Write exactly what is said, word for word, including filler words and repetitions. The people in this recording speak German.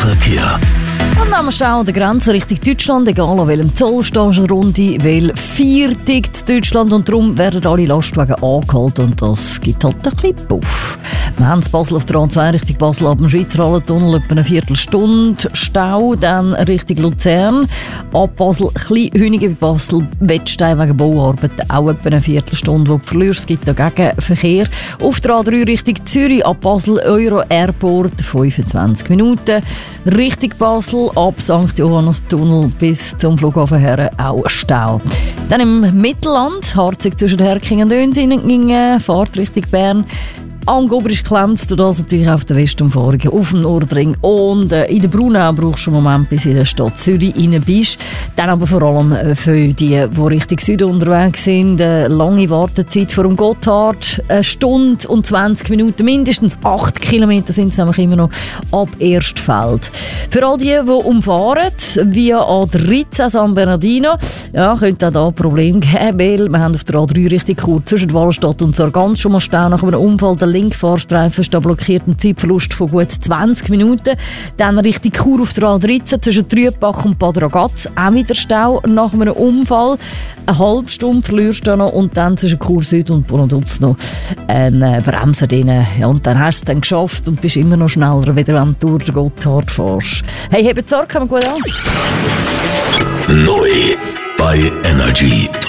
Verkehr. Und am Stau an der Grenze Richtung Deutschland, egal an welchem Zoll stehst du Runde, weil vier tickt Deutschland und darum werden alle Lastwagen angehalten und das gibt halt ein bisschen Puff. Wir haben in Basel auf der A zwei Richtung Basel ab dem Schweizer Hallentunnel etwa eine Viertelstunde Stau, dann Richtung Luzern, ab Basel Kleinhünigen bei Basel Wettstein wegen Bauarbeiten auch etwa eine Viertelstunde, wo du verlierst. Es gibt da Gegenverkehr. Auf der A drei Richtung Zürich ab Basel Euro Airport fünfundzwanzig Minuten, Richtung Basel ab Sankt Johannes Tunnel bis zum Flughafen her auch Stau. Dann im Mittelland, Harzig zwischen Herking und Önsiningen, Fahrt Richtung Bern. Am Goberisch klemmt du das natürlich auf der Westumfahrung auf dem Nordring. Und äh, in der Brunau brauchst du einen Moment, bis in der Stadt Zürich rein bist. Dann aber vor allem äh, für die, die Richtung Süden unterwegs sind. Äh, lange Wartezeit vor dem Gotthard. Eine Stunde und zwanzig Minuten, mindestens acht Kilometer sind es nämlich immer noch ab Erstfeld. Für all die, die umfahren, via A dreizehn San Bernardino, ja, könnte auch da ein Problem geben, weil wir haben auf der A drei Richtung Chur zwischen Walstadt und Sargans schon mal Stau nach einem Unfall. Der Linkfahrstreifen ist da blockiert, ein Zeitverlust von gut zwanzig Minuten. Dann Richtung Chur auf der A dreizehn zwischen Trübach und Bad Ragaz auch wieder Stau nach einem Unfall. Eine halbe Stunde verlierst du noch und dann zwischen Chur Süd und Bonaduz noch einen äh, Bremser drin. Ja, und dann hast du es dann geschafft und bist immer noch schneller, wenn du an Tour der Gotthard fährst. Hey, hebt Sorge, kommen wir gut an. Neu bei Energy.